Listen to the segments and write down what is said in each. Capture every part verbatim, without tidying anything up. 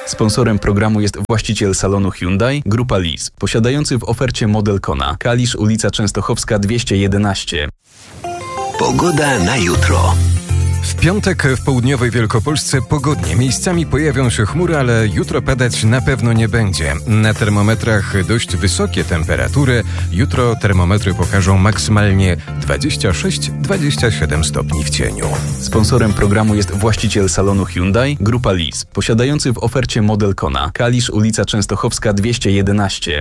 Sponsorem programu jest właściciel salonu Hyundai, Grupa Lis, posiadający w ofercie model Kona. Kalisz, ulica Częstochowska dwieście jedenaście. Pogoda na jutro. W piątek w południowej Wielkopolsce pogodnie. Miejscami pojawią się chmury, ale jutro padać na pewno nie będzie. Na termometrach dość wysokie temperatury. Jutro termometry pokażą maksymalnie dwadzieścia sześć dwadzieścia siedem stopni w cieniu. Sponsorem programu jest właściciel salonu Hyundai, Grupa Lis, posiadający w ofercie model Kona. Kalisz, ulica Częstochowska dwieście jedenaście.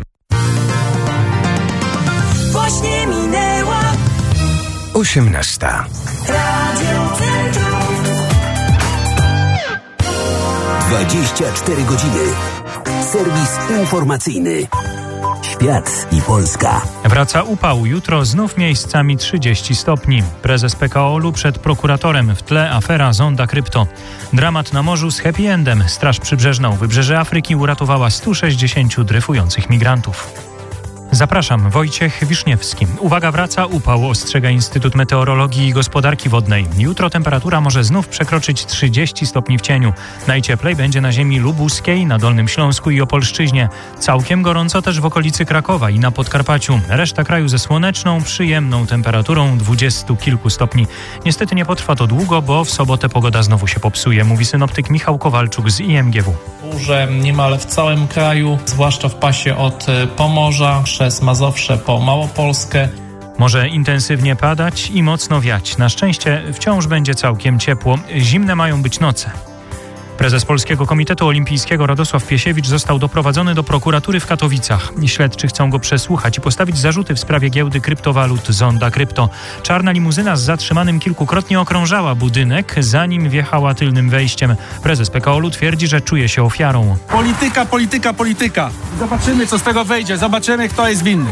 Właśnie minęła osiemnasta. Radio Centrum. dwadzieścia cztery godziny. Serwis informacyjny. Świat i Polska. Wraca upał. Jutro znów miejscami trzydzieści stopni. Prezes P K O L u przed prokuratorem. W tle afera Zonda Krypto. Dramat na morzu z happy endem. Straż Przybrzeżna u wybrzeży Afryki uratowała stu sześćdziesięciu dryfujących migrantów. Zapraszam, Wojciech Wiszniewski. Uwaga, wraca upał, ostrzega Instytut Meteorologii i Gospodarki Wodnej. Jutro temperatura może znów przekroczyć trzydzieści stopni w cieniu. Najcieplej będzie na ziemi lubuskiej, na Dolnym Śląsku i Opolszczyźnie. Całkiem gorąco też w okolicy Krakowa i na Podkarpaciu. Reszta kraju ze słoneczną, przyjemną temperaturą dwudziestu kilku stopni. Niestety nie potrwa to długo, bo w sobotę pogoda znowu się popsuje, mówi synoptyk Michał Kowalczuk z I M G W. Burze niemal w całym kraju, zwłaszcza w pasie od Pomorza przez Mazowsze po Małopolskę. Może intensywnie padać i mocno wiać. Na szczęście wciąż będzie całkiem ciepło. Zimne mają być noce. Prezes Polskiego Komitetu Olimpijskiego Radosław Piesiewicz został doprowadzony do prokuratury w Katowicach. Śledczy chcą go przesłuchać i postawić zarzuty w sprawie giełdy kryptowalut Zonda Krypto. Czarna limuzyna z zatrzymanym kilkukrotnie okrążała budynek, zanim wjechała tylnym wejściem. Prezes P K O L u twierdzi, że czuje się ofiarą. Polityka, polityka, polityka. Zobaczymy, co z tego wyjdzie. Zobaczymy, kto jest winny.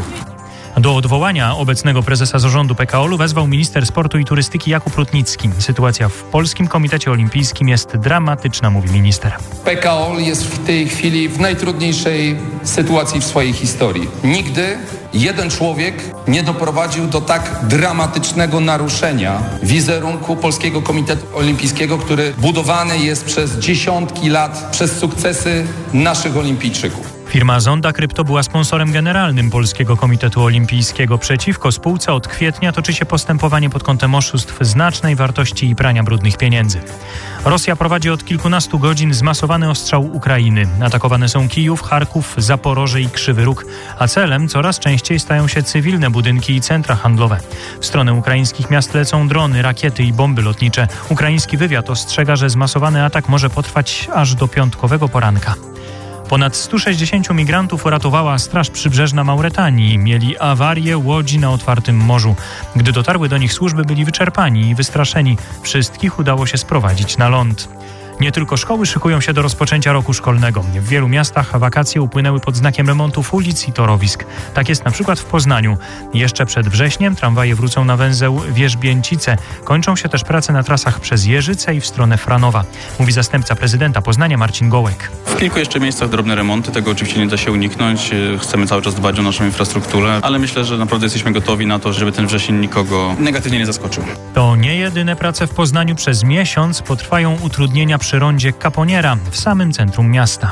Do odwołania obecnego prezesa zarządu P K O L u wezwał minister sportu i turystyki Jakub Rutnicki. Sytuacja w Polskim Komitecie Olimpijskim jest dramatyczna, mówi minister. P K O L jest w tej chwili w najtrudniejszej sytuacji w swojej historii. Nigdy jeden człowiek nie doprowadził do tak dramatycznego naruszenia wizerunku Polskiego Komitetu Olimpijskiego, który budowany jest przez dziesiątki lat przez sukcesy naszych olimpijczyków. Firma Zonda Krypto była sponsorem generalnym Polskiego Komitetu Olimpijskiego. Przeciwko spółce od kwietnia toczy się postępowanie pod kątem oszustw znacznej wartości i prania brudnych pieniędzy. Rosja prowadzi od kilkunastu godzin zmasowany ostrzał Ukrainy. Atakowane są Kijów, Charków, Zaporoże i Krzywy Róg, a celem coraz częściej stają się cywilne budynki i centra handlowe. W stronę ukraińskich miast lecą drony, rakiety i bomby lotnicze. Ukraiński wywiad ostrzega, że zmasowany atak może potrwać aż do piątkowego poranka. Ponad stu sześćdziesięciu migrantów uratowała Straż Przybrzeżna Mauretanii. Mieli awarię łodzi na otwartym morzu. Gdy dotarły do nich służby, byli wyczerpani i wystraszeni. Wszystkich udało się sprowadzić na ląd. Nie tylko szkoły szykują się do rozpoczęcia roku szkolnego. W wielu miastach wakacje upłynęły pod znakiem remontów ulic i torowisk. Tak jest na przykład w Poznaniu. Jeszcze przed wrześniem tramwaje wrócą na węzeł Wierzbięcice. Kończą się też prace na trasach przez Jeżyce i w stronę Franowa, mówi zastępca prezydenta Poznania Marcin Gołek. W kilku jeszcze miejscach drobne remonty, tego oczywiście nie da się uniknąć. Chcemy cały czas dbać o naszą infrastrukturę, ale myślę, że naprawdę jesteśmy gotowi na to, żeby ten wrzesień nikogo negatywnie nie zaskoczył. To nie jedyne prace w Poznaniu. Przez miesiąc potrwają utrudnienia przy rondzie Kaponiera w samym centrum miasta.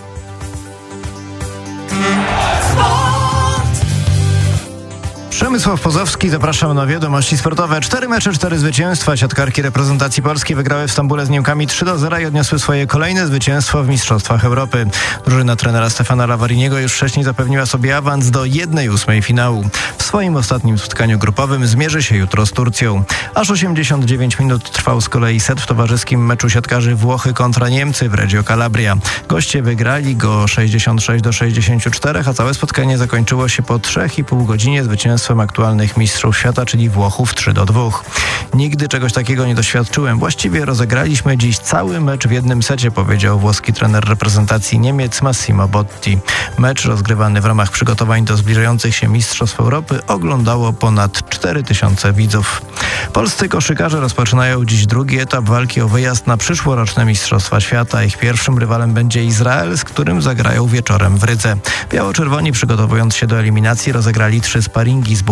Przemysław Pozowski, zapraszam na wiadomości sportowe. Cztery mecze, cztery zwycięstwa. Siatkarki reprezentacji Polski wygrały w Stambule z Niemkami trzy do zera i odniosły swoje kolejne zwycięstwo w Mistrzostwach Europy. Drużyna trenera Stefana Lavariniego już wcześniej zapewniła sobie awans do jednej ósmej finału. W swoim ostatnim spotkaniu grupowym zmierzy się jutro z Turcją. Aż osiemdziesiąt dziewięć minut trwał z kolei set w towarzyskim meczu siatkarzy Włochy kontra Niemcy w Reggio Calabria. Goście wygrali go sześćdziesiąt sześć do sześćdziesięciu czterech, a całe spotkanie zakończyło się po trzech i pół godzinie zwycięstwem aktualnych mistrzów świata, czyli Włochów trzy do dwóch. Nigdy czegoś takiego nie doświadczyłem. Właściwie rozegraliśmy dziś cały mecz w jednym secie, powiedział włoski trener reprezentacji Niemiec Massimo Botti. Mecz rozgrywany w ramach przygotowań do zbliżających się Mistrzostw Europy oglądało ponad cztery tysiące widzów. Polscy koszykarze rozpoczynają dziś drugi etap walki o wyjazd na przyszłoroczne Mistrzostwa Świata. Ich pierwszym rywalem będzie Izrael, z którym zagrają wieczorem w Rydze. Biało-czerwoni, przygotowując się do eliminacji, rozegrali trzy sparingi z Bułgarją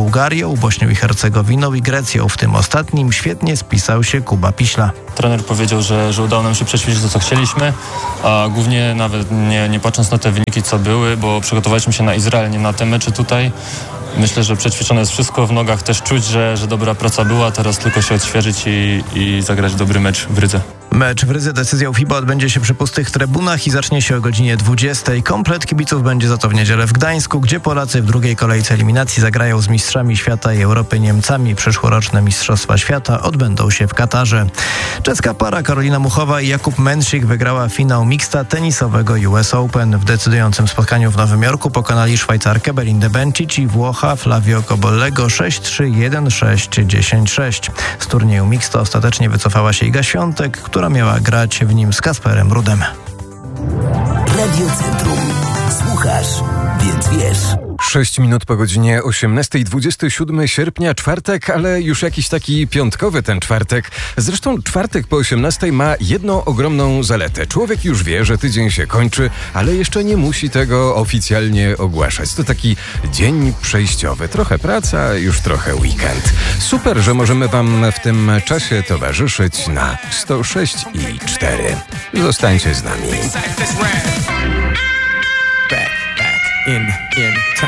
Bułgarią, Bośnią i Hercegowiną i Grecją. W tym ostatnim świetnie spisał się Kuba Piśla. Trener powiedział, że, że udało nam się przećwiczyć to, co chcieliśmy, a głównie nawet nie, nie patrząc na te wyniki, co były, bo przygotowaliśmy się na Izrael, nie na te mecze tutaj. Myślę, że przećwiczone jest wszystko, w nogach też czuć, że, że dobra praca była, teraz tylko się odświeżyć i, i zagrać dobry mecz w Rydze. Mecz w Rydze decyzją FIBA odbędzie się przy pustych trybunach i zacznie się o godzinie dwudziestej. Komplet kibiców będzie za to w niedzielę w Gdańsku, gdzie Polacy w drugiej kolejce eliminacji zagrają z mistrzami świata i Europy Niemcami. Przyszłoroczne Mistrzostwa Świata odbędą się w Katarze. Czeska para Karolina Muchowa i Jakub Mensik wygrała finał mixta tenisowego U S Open. W decydującym spotkaniu w Nowym Jorku pokonali Szwajcarkę Belindę Bencic i Włocha Flavio Cobollego sześć trzy, jeden sześć, dziesięć sześć. Z turnieju mixta ostatecznie wycofała się Iga Świątek, która miała grać w nim z Kasperem Ruudem. Radio Centrum. Słuchasz, więc wiesz. Sześć minut po godzinie osiemnastej, dwudziestego siódmego sierpnia, czwartek, ale już jakiś taki piątkowy ten czwartek. Zresztą czwartek po osiemnastej ma jedną ogromną zaletę. Człowiek już wie, że tydzień się kończy, ale jeszcze nie musi tego oficjalnie ogłaszać. To taki dzień przejściowy. Trochę praca, już trochę weekend. Super, że możemy wam w tym czasie towarzyszyć na sto sześć i cztery. Zostańcie z nami. Back, back, in, in.